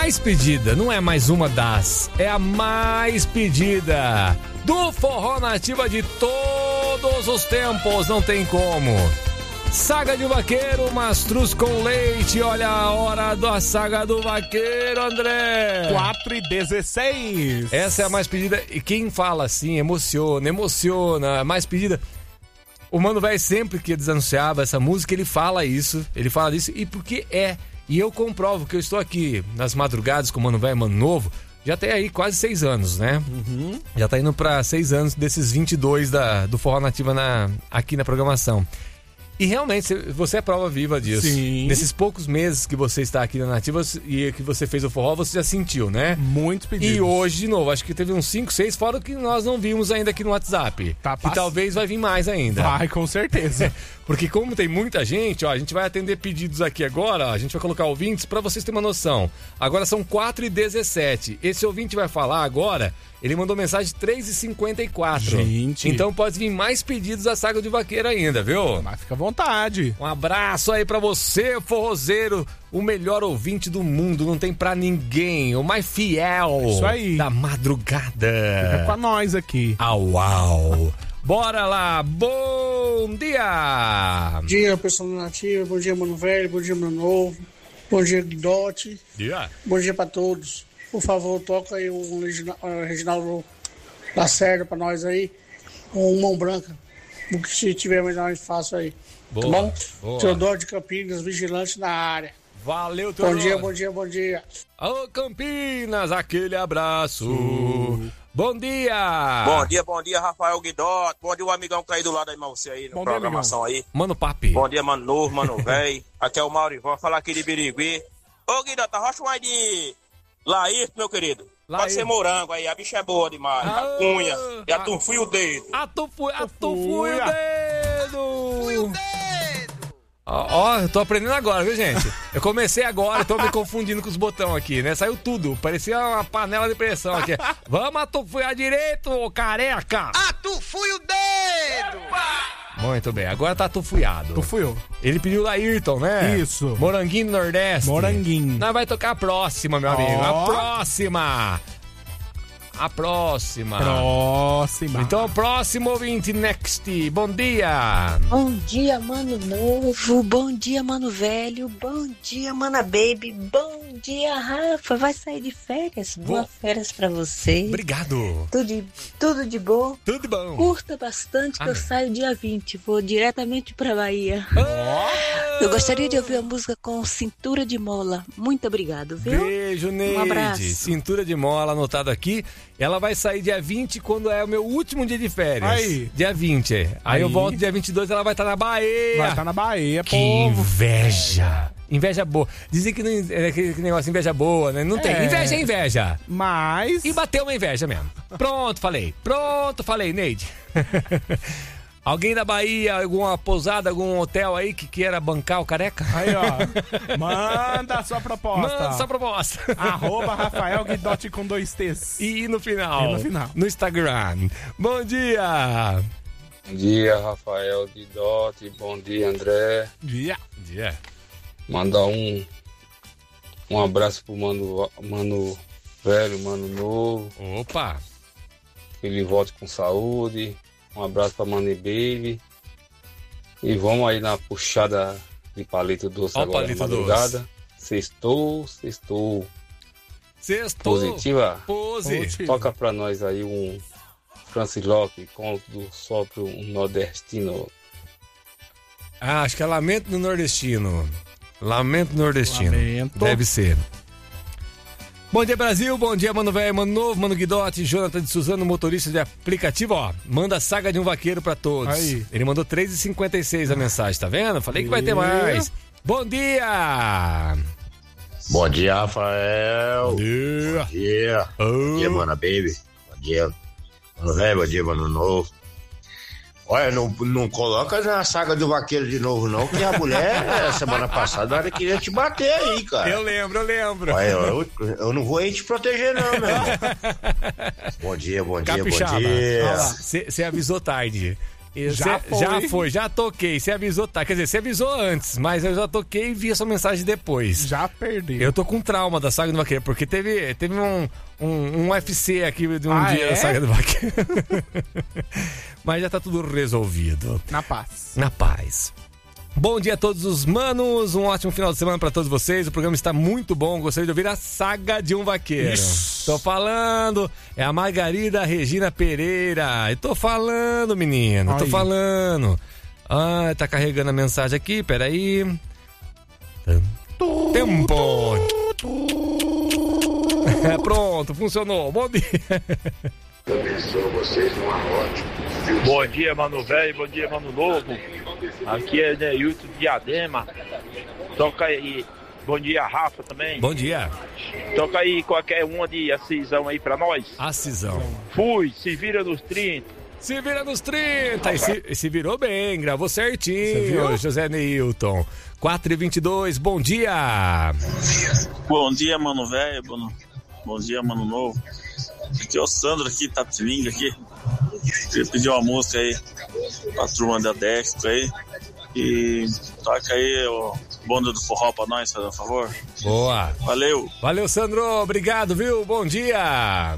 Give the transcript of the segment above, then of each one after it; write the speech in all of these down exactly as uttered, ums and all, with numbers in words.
mais pedida, não é mais uma das, é a mais pedida do Forró Nativa de todos os tempos, não tem como. Saga de Vaqueiro, mastruz com leite, olha a hora da Saga do Vaqueiro, André. quatro e dezesseis. Essa é a mais pedida, e quem fala assim, emociona, emociona, a mais pedida. O Mano Velho sempre que desanunciava essa música, ele fala isso, ele fala disso, e porque é, e eu comprovo que eu estou aqui nas madrugadas com o Mano Velho, Mano Novo, já tem aí quase seis anos, né? Uhum. Já tá indo para seis anos desses vinte e dois da, do Forró Nativa na, aqui na programação. E realmente, você é prova viva disso. Sim. Nesses poucos meses que você está aqui na Nativa e que você fez o forró, você já sentiu, né? Muito pedido. E hoje, de novo, acho que teve uns cinco, seis, fora o que nós não vimos ainda aqui no WhatsApp. Tá que pass... talvez vai vir mais ainda. Vai, com certeza. Porque como tem muita gente, ó, a gente vai atender pedidos aqui agora, ó, a gente vai colocar ouvintes pra vocês terem uma noção. Agora são quatro e dezessete. Esse ouvinte vai falar agora, ele mandou mensagem três e cinquenta e quatro. Gente. Então pode vir mais pedidos da Saga de Vaqueiro ainda, viu? Mas fica à vontade. Um abraço aí pra você, forrozeiro, o melhor ouvinte do mundo, não tem pra ninguém, o mais fiel. Isso aí. Da madrugada. Fica com nós aqui. Au, au. Bora lá, bom dia! Bom dia, pessoal da Nativa, bom dia, Mano Velho, bom dia, Mano Novo, bom dia, Guidote, Dia. Bom dia pra todos. Por favor, toca aí o Reginaldo Lacerda pra nós aí, com mão branca, o que se tiver mais fácil aí. Boa, tá bom? boa. Teodoro de Campinas, vigilante na área. Valeu, Teodoro. Bom dia, bom dia, bom dia. Ô, Campinas, aquele abraço. Uh. Bom dia! Bom dia, bom dia, Rafael Guidotti. Bom dia, o amigão que tá aí do lado aí, você aí, na bom programação dia, aí. Mano Papi. Bom dia, Mano Novo, Mano Velho. Aqui é o Maurivó, falar aqui de Birigui. Ô, Guidotti, arrocha um aí de Laírto, meu querido. Laírto. Pode ser morango aí, a bicha é boa demais. Ah, a cunha, e a tu fui o dedo. A tu fui, a tu fui o dedo! Fui o dedo! Ó, ó, eu tô aprendendo agora, viu, gente? Eu comecei agora, tô me confundindo com os botões aqui, né? Saiu tudo, parecia uma panela de pressão aqui. Vamos, a tu fui a direito, ô careca! A tu fui o dedo! Muito bem, agora tá tufuiado. Tu fui eu. Ele pediu Laírton, né? Isso. Moranguinho do Nordeste. Moranguinho. Nós vai tocar a próxima, meu Ó. amigo. A próxima. A próxima. Próxima. Então, próximo ouvinte, next. Bom dia. Bom dia, Mano Novo. Bom dia, Mano Velho. Bom dia, Mana Baby. Bom dia, Rafa. Vai sair de férias? Vou. Boas férias pra você. Obrigado. Tudo de, tudo de bom. Tudo bom. Curta bastante que Amém. eu saio dia vinte. Vou diretamente pra Bahia. Oh. Eu gostaria de ouvir a música com Cintura de Mola. Muito obrigado, viu? Beijo, Neide. Um abraço. Cintura de mola anotado aqui. Ela vai sair dia vinte, quando é o meu último dia de férias. Aí. Dia vinte. Aí, Aí. eu volto dia vinte e dois, ela vai estar na Bahia. Vai estar na Bahia, Que povo. inveja. Inveja boa. Dizem que, não, é, que, que negócio inveja boa, né? Não tem. É. Inveja é inveja. Mas... E bateu uma inveja mesmo. Pronto, falei. Pronto, falei, Neide. Alguém da Bahia, alguma pousada, algum hotel aí que queira bancar o careca? Aí, ó. Manda a sua proposta. Manda sua proposta. Arroba Rafael Guidotti com dois T's. E no final. E no final. No Instagram. Bom dia. Bom dia, Rafael Guidotti. Bom dia, André. Dia. Dia. Mandar um, um abraço pro mano, mano Velho, Mano Novo. Opa. Que ele volte com saúde. Um abraço pra Money Baby. E vamos aí na puxada de palito doce Ó, agora palito na madrugada. Sextou, sextou. Sextou. Positiva? Pose. Positivo. Toca pra nós aí um Francis Locke com do sopro um nordestino. Ah, acho que é Lamento do Nordestino. Lamento Nordestino. Lamento. Deve ser. Bom dia, Brasil. Bom dia, Mano Velho, Mano Novo, Mano Guidotti, Jonathan de Suzano, motorista de aplicativo. Ó, manda a Saga de um Vaqueiro pra todos. Aí. Ele mandou três e cinquenta e seis a mensagem, tá vendo? Falei que vai ter mais. Bom dia! Bom dia, Rafael. Bom dia! Bom dia. Bom dia, Mana Baby. Bom dia, Mano Velho. Bom dia, Mano Novo. Olha, não, não coloca na Saga do Vaqueiro de novo, não, que a mulher, semana passada, ela queria te bater aí, cara. Eu lembro, eu lembro. Olha, eu, eu não vou aí te proteger, não, meu irmão. Bom dia, bom dia, Capixaba. bom dia. Você avisou tarde. Eu, Já cê- foi. já foi, já toquei. Você avisou, tá? Quer dizer, você avisou antes, mas eu já toquei e vi a sua mensagem depois. Já perdeu. Eu tô com trauma da Saga do Vaqueiro, porque teve, teve um, um, um U F C aqui de um Ah, dia é? da Saga do Vaqueiro. Mas já tá tudo resolvido. Na paz. Na paz. Bom dia a todos os manos, um ótimo final de semana pra todos vocês. O programa está muito bom, gostaria de ouvir a Saga de um Vaqueiro. Isso. Tô falando, é a Margarida Regina Pereira. Eu tô falando, menino, tô Aí. falando. Ah, tá carregando a mensagem aqui, peraí. Tempo. É, pronto, funcionou. Bom dia. Bom dia, mano velho, bom dia, mano novo. Aqui é Neilton Diadema. Toca aí. Bom dia, Rafa também. Bom dia. Toca aí qualquer uma de acisão aí pra nós. Acisão. Fui, se vira nos trinta. Se vira nos trinta. E se, e se virou bem, gravou Você certinho, viu? José Neilton. quatro e vinte e dois, bom dia. Bom dia, mano velho. Bom, bom dia, mano novo. Aqui é o Sandro aqui, Tapetininga aqui. Queria pedir uma música aí pra turma da Dexco aí. E toca aí o bonde do forró pra nós, por favor. Boa. Valeu. Valeu, Sandro. Obrigado, viu? Bom dia.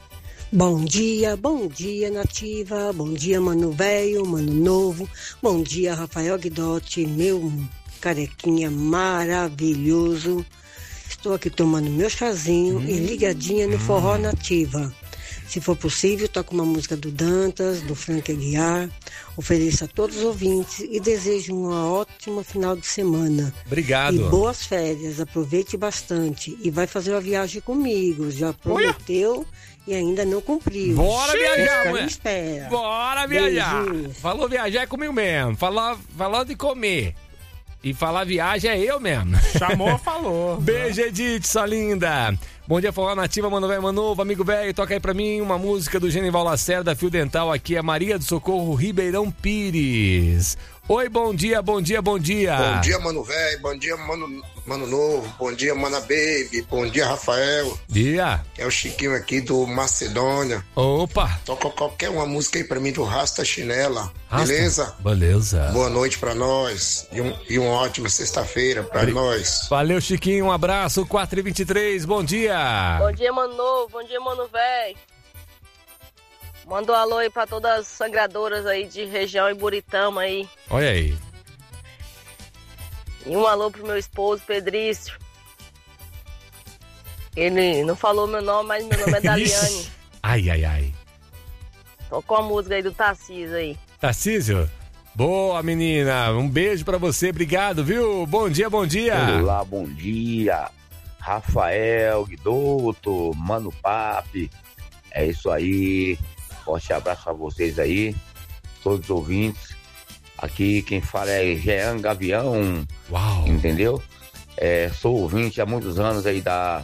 Bom dia, bom dia, Nativa. Bom dia, Mano Velho, Mano Novo. Bom dia, Rafael Guidotti, meu carequinha maravilhoso. Estou aqui tomando meu chazinho hum, e ligadinha no hum. Forró Nativa. Se for possível, toco uma música do Dantas, do Frank Aguiar. Ofereço a todos os ouvintes e desejo uma ótima final de semana. Obrigado. E boas férias, aproveite bastante. E vai fazer uma viagem comigo, já prometeu. Olha. E ainda não cumpriu. Bora viajar, mulher. Espera. Bora viajar. Beijinhos. Falou viajar é comigo mesmo. Falou, falou de comer. E falar viagem é eu mesmo. Chamou, falou. Beijo, Edith, sua linda. Bom dia, Forró Nativa, mano velho, mano novo, amigo velho. Toca aí pra mim uma música do Genival Lacerda, Fio Dental. Aqui é Maria do Socorro, Ribeirão Pires. Oi, bom dia, bom dia, bom dia. Bom dia, mano velho, bom dia, mano, mano novo, bom dia, mana baby, bom dia, Rafael. Dia. É o Chiquinho aqui do Macedônia. Opa. Toca qualquer uma música aí pra mim do Rasta Chinela, Rasta? Beleza? Beleza. Boa noite pra nós e, um, e uma ótima sexta-feira pra Bri... nós. Valeu, Chiquinho, um abraço, quatro e vinte e três, bom dia. Bom dia, mano novo, bom dia, mano velho. Manda um alô aí pra todas as sangradoras aí de região Iburitama aí. Olha aí. E um alô pro meu esposo, Pedrício. Ele não falou meu nome, mas meu nome é Daliane. Ai, ai, ai. Tocou a música aí do Tarcísio aí. Tarcísio? Boa, menina. Um beijo pra você, obrigado, viu? Bom dia, bom dia. Olá, bom dia. Rafael, Guidoto, Mano Papi. É isso aí. Forte abraço a vocês aí, todos os ouvintes. Aqui quem fala é Jean Gavião. Uau! Entendeu? É, sou ouvinte há muitos anos aí da,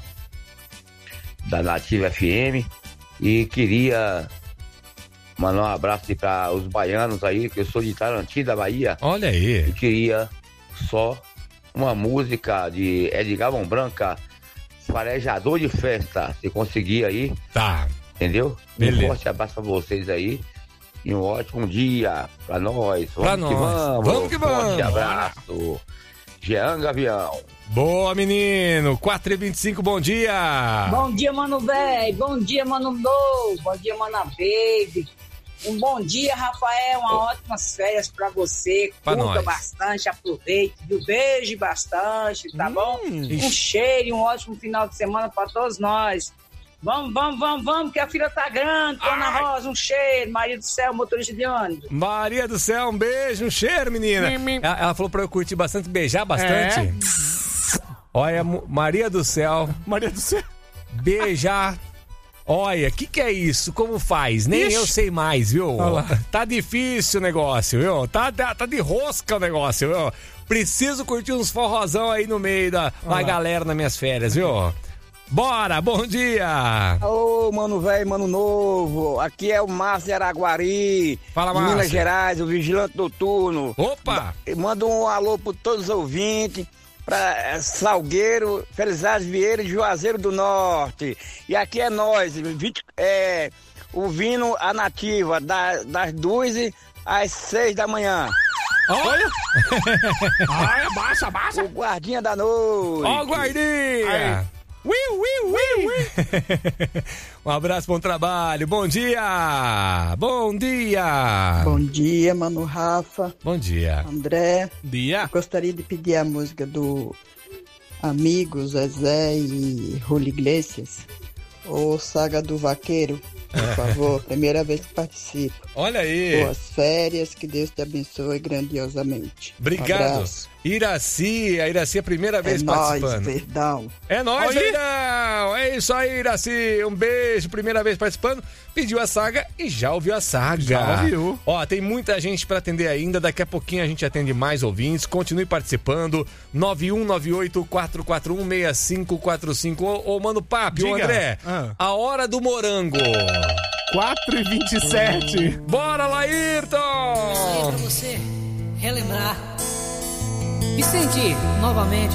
da Nativa F M e queria mandar um abraço para os baianos aí, que eu sou de Taranti, da Bahia. Olha aí! E queria só uma música de Edgar Mão Branca, Farejador de Festa, se conseguir aí. Tá. Entendeu? Beleza. Um forte abraço pra vocês aí. E um ótimo dia pra nós. Vamos pra que nós. vamos. Vamos que vamos. Forte abraço. Jean Gavião. Boa, menino. quatro e vinte e cinco, bom dia. Bom dia, mano velho. Bom dia, mano novo. Bom dia, mana baby. Um bom dia, Rafael. Uma oh. ótimas férias pra você. Pra Curta nós. bastante, aproveite. Viu? Beije bastante, tá hum, bom? Ixi. Um cheiro e um ótimo final de semana pra todos nós. Vamos, vamos, vamos, vamos, que a fila tá grande. Ana Rosa, um cheiro. Maria do Céu, motorista de ônibus. Maria do Céu, um beijo, um cheiro, menina. Mim, mim. Ela, ela falou pra eu curtir bastante, beijar bastante. É. Olha, Maria do Céu. Maria do Céu. Beijar. Olha, o que que é isso? Como faz? Nem Ixi. eu sei mais, viu? Tá difícil o negócio, viu? Tá, tá, tá de rosca o negócio, viu? Preciso curtir uns forrozão aí no meio da, da galera nas minhas férias, viu? Bora, bom dia! Ô, mano velho, mano novo, aqui é o Márcio de Araguari, Fala, de Minas Gerais, o vigilante noturno. Opa! Manda um alô para todos os ouvintes, para Salgueiro, Felizardo Vieira e Juazeiro do Norte. E aqui é nós, é, ouvindo a Nativa, da, das duas às seis da manhã. Olha! Ai, abaixa, abaixa! O guardinha da noite! Ó, o guardinha! Ui, ui, ui, ui! Um abraço, bom trabalho, bom dia! Bom dia! Bom dia, Mano Rafa. Bom dia. André. Dia. Eu gostaria de pedir a música do amigo Zezé e Julio Iglesias, o Saga do Vaqueiro. Por favor, primeira vez que participo. Olha aí. Boas férias, que Deus te abençoe grandiosamente. Obrigado. Um Iraci, a Iraci é a primeira vez é participando. Nóis, Verdão. É nóis, Oi. Verdão. É isso aí, Iraci. Um beijo, primeira vez participando. Pediu a saga e já ouviu a saga. Já ouviu. Ó, tem muita gente pra atender ainda. Daqui a pouquinho a gente atende mais ouvintes. Continue participando. nove um nove oito, quatro quatro um, seis cinco quatro cinco. Ô, ô Mano Papi, ô Diga. André. Ah. A hora do morango. quatro e vinte e sete. Bora, Laírton! Pra você relembrar e sentir novamente